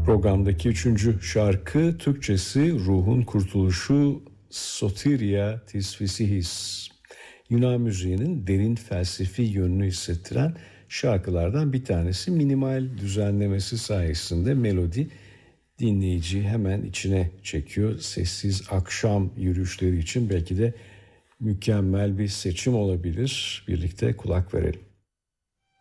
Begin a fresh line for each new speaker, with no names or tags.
Programdaki 3. şarkı Türkçesi Ruhun Kurtuluşu, Soteria tis Physihis. Yunan müziğinin derin felsefi yönünü hissettiren şarkılardan bir tanesi. Minimal düzenlemesi sayesinde melodi dinleyiciyi hemen içine çekiyor. Sessiz akşam yürüyüşleri için belki de mükemmel bir seçim olabilir. Birlikte kulak verelim.